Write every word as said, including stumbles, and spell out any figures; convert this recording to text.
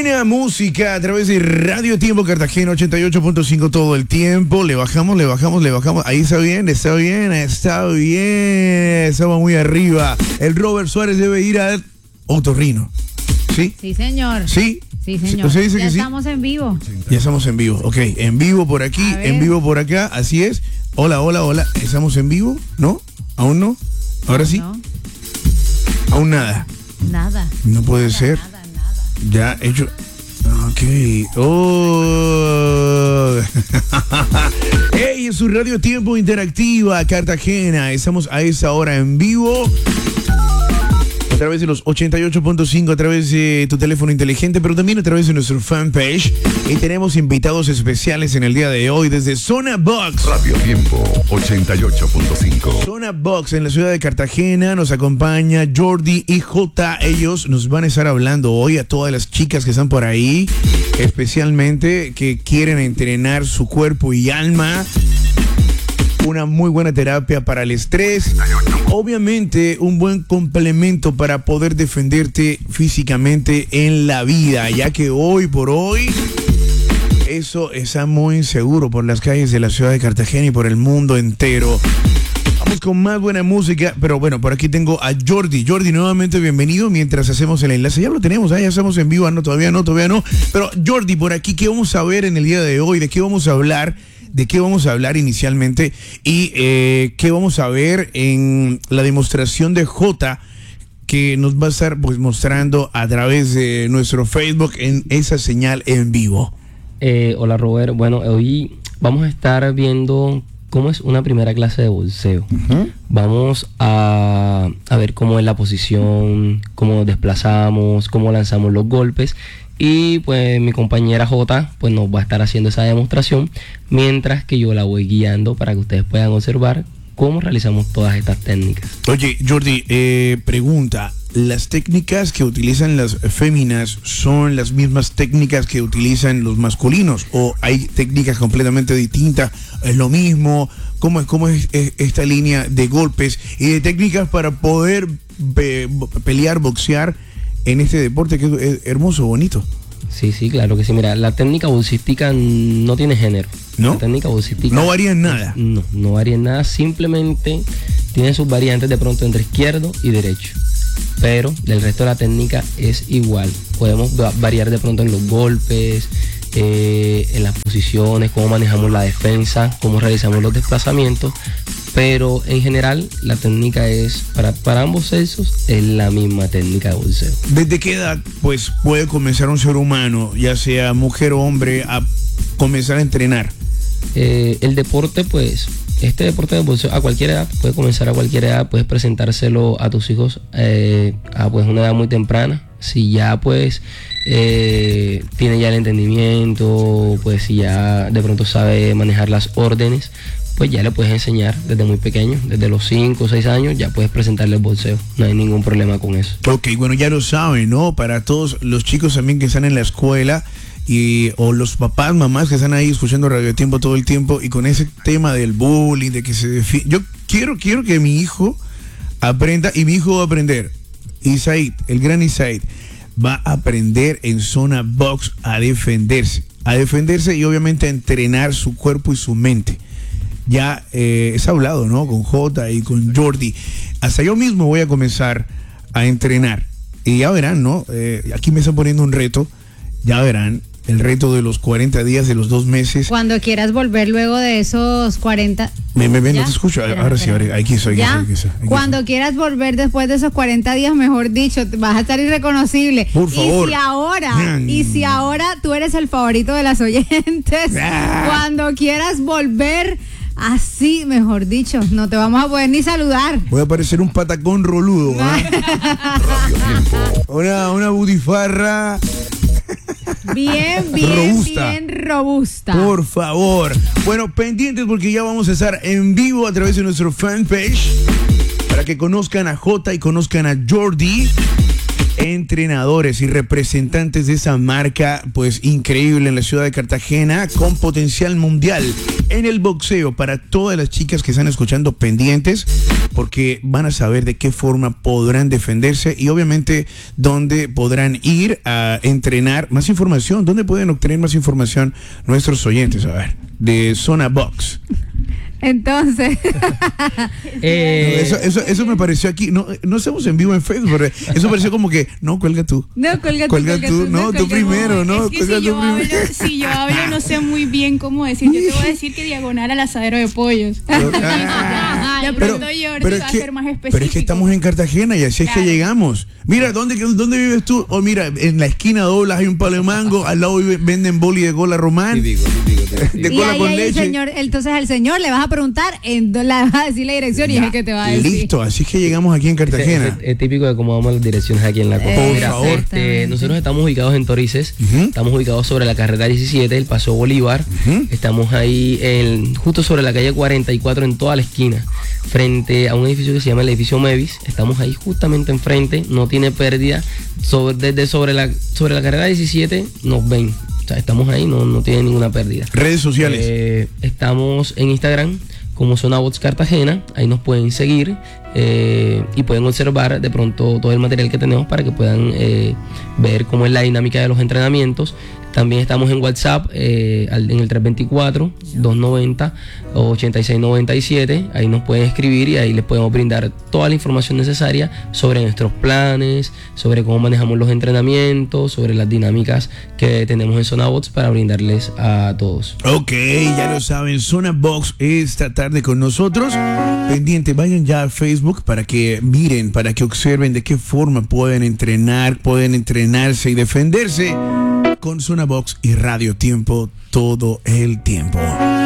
Buena música a través de Radio Tiempo Cartagena ochenta y ocho punto cinco todo el tiempo. Le bajamos, le bajamos, le bajamos. Ahí está bien, está bien, está bien. Estamos muy arriba. El Robert Suárez debe ir al otorrino. ¿Sí? Sí, señor. ¿Sí? Sí, señor. ¿Usted dice ya que sí? estamos en vivo. Ya estamos en vivo. Ok, en vivo por aquí, en vivo por acá. Así es. Hola, hola, hola. ¿Estamos en vivo? ¿No? ¿Aún no? ¿Ahora sí? No. Aún nada. Nada. No puede Nada, ser. Nada, nada. Ya hecho. Ok. Oh. Hey, es su Radio Tiempo Interactiva Cartagena. Estamos a esa hora en vivo. A través de los ochenta y ocho punto cinco, a través de tu teléfono inteligente, pero también a través de nuestro fanpage. Y tenemos invitados especiales en el día de hoy desde Zona Box. Radio Tiempo ochenta y ocho punto cinco. Zona Box en la ciudad de Cartagena. Nos acompaña Jordi y J. Ellos nos van a estar hablando hoy a todas las chicas que están por ahí, especialmente que quieren entrenar su cuerpo y alma. Una muy buena terapia para el estrés. Obviamente, un buen complemento para poder defenderte físicamente en la vida, ya que hoy por hoy eso está muy inseguro por las calles de la ciudad de Cartagena y por el mundo entero. Vamos con más buena música, pero bueno, por aquí tengo a Jordi. Jordi, nuevamente bienvenido mientras hacemos el enlace. Ya lo tenemos, ¿eh? Ya estamos en vivo, no, todavía no, todavía no. Pero Jordi, por aquí, ¿qué vamos a ver en el día de hoy? ¿De qué vamos a hablar? ¿De qué vamos a hablar inicialmente? Y eh, qué vamos a ver en la demostración de J, que nos va a estar pues mostrando a través de nuestro Facebook en esa señal en vivo. Eh, hola Robert, bueno, hoy vamos a estar viendo cómo es una primera clase de boxeo. Uh-huh. Vamos a, a ver cómo es la posición, cómo nos desplazamos, cómo lanzamos los golpes. Y pues mi compañera J pues nos va a estar haciendo esa demostración, mientras que yo la voy guiando para que ustedes puedan observar cómo realizamos todas estas técnicas. Oye, Jordi, eh, pregunta, ¿las técnicas que utilizan las féminas son las mismas técnicas que utilizan los masculinos? ¿O hay técnicas completamente distintas? ¿Es lo mismo? ¿Cómo es, cómo es esta línea de golpes y de técnicas para poder pe- pelear, boxear en este deporte que es hermoso, bonito? Sí, sí, claro que sí. Mira, la técnica boxística no tiene género. ¿No? La técnica boxística no varía en nada. No, no varía en nada. Simplemente tiene sus variantes de pronto entre izquierdo y derecho. Pero del resto de la técnica es igual. Podemos variar de pronto en los golpes, eh, en las posiciones, cómo manejamos la defensa, cómo realizamos los desplazamientos. Pero en general la técnica es, para, para ambos sexos, es la misma técnica de boxeo. ¿Desde qué edad pues puede comenzar un ser humano, ya sea mujer o hombre, a comenzar a entrenar? Eh, el deporte, pues, este deporte de boxeo a cualquier edad, puede comenzar a cualquier edad, puedes presentárselo a tus hijos eh, a pues una edad muy temprana. Si ya pues eh, tiene ya el entendimiento, pues si ya de pronto sabe manejar las órdenes, pues ya le puedes enseñar desde muy pequeño, desde los cinco o seis años, ya puedes presentarle el boxeo. No hay ningún problema con eso. Ok, bueno, ya lo saben, ¿no? Para todos los chicos también que están en la escuela y o los papás, mamás que están ahí escuchando Radio Tiempo todo el tiempo y con ese tema del bullying, de que se defiende. Yo quiero, quiero que mi hijo aprenda, y mi hijo va a aprender. Isaid, el gran Isaid, va a aprender en Zona Box a defenderse. A defenderse y obviamente a entrenar su cuerpo y su mente. Ya eh, es hablado, ¿no? Con J y con Jordi. Hasta yo mismo voy a comenzar a entrenar. Y ya verán, ¿no? Eh, aquí me están poniendo un reto. Ya verán. El reto de los cuarenta días, de los dos meses. Cuando quieras volver luego de esos cuarenta... Me, me ven, no ¿Ya? te escucho. Espera, Ahora sí, espera. ahora, aquí soy, aquí ¿Ya? soy, aquí soy, aquí Cuando soy. quieras volver después de esos cuarenta días, mejor dicho, vas a estar irreconocible. Por favor. Y si ahora, Mm. y si ahora tú eres el favorito de las oyentes, Ah. cuando quieras volver así, mejor dicho, no te vamos a poder ni saludar. Voy a parecer un patacón roludo. ¿Ah? Radio Tiempo. Una, una budifarra. Bien, bien, Robusta. bien robusta. Por favor. Bueno, pendientes porque ya vamos a estar en vivo a través de nuestro fanpage para que conozcan a J y conozcan a Jordi. entrenadores y representantes de esa marca, pues increíble en la ciudad de Cartagena, con potencial mundial en el boxeo. Para todas las chicas que están escuchando, pendientes, porque van a saber de qué forma podrán defenderse y obviamente dónde podrán ir a entrenar. Más información, ¿dónde pueden obtener más información nuestros oyentes? A ver, de Zona Box. Entonces, Eh, No, eso, eso, eso me pareció aquí. No, no estamos en vivo en Facebook, pero eso pareció como que, no, cuelga tú. no, cuelga tú, Cuelga cuelga tú, no, tú cuelga primero, no, es que cuelga si tú yo, hablo, primero. si yo hablo no sé muy bien cómo decir. Yo te voy a decir que diagonal al asadero de pollos. Ah, De pero, pronto Jordi pero va es a que, ser más específico. pero es que estamos en Cartagena y así es que Claro. llegamos. Mira, ¿dónde, ¿dónde vives tú? O mira, en la esquina doblas hay un palo de mango, al lado vive- venden boli de gola román, Típico, típico, típico. de Y cola ahí, con ahí el leche. señor, entonces al señor le vas a preguntar, en, dó- le vas a decir la dirección y es el que te va a decir. Listo, así es que llegamos aquí en Este- Cartagena. este- es típico de cómo vamos las direcciones aquí en la costa. Por Mira, favor. este, nosotros estamos ubicados en Torices, Ujú. estamos ubicados sobre la carrera diecisiete, el Paso Bolívar. Ujú. Estamos ahí en- justo sobre la calle cuarenta y cuatro en toda la esquina, frente a un edificio que se llama el edificio Mevis. Estamos ahí justamente enfrente, no tiene pérdida. Sobre, desde sobre la, sobre la carrera diecisiete nos ven. O sea, estamos ahí, no, no tiene ninguna pérdida. Redes sociales. Eh, estamos en Instagram como Zona Box Cartagena, ahí nos pueden seguir eh, y pueden observar de pronto todo el material que tenemos para que puedan eh, ver cómo es la dinámica de los entrenamientos. También estamos en WhatsApp eh, al- en el tres dos cuatro, dos nueve cero, ocho seis nueve siete. Ahí nos pueden escribir y ahí les podemos brindar toda la información necesaria sobre nuestros planes, sobre cómo manejamos los entrenamientos, sobre las dinámicas que tenemos en Zona Box para brindarles a todos. Ok, ya lo saben, Zona Box esta tarde con nosotros. Pendiente, vayan ya a Facebook para que miren, para que observen de qué forma pueden entrenar, pueden entrenarse y defenderse con Zona Box y Radio Tiempo todo el tiempo.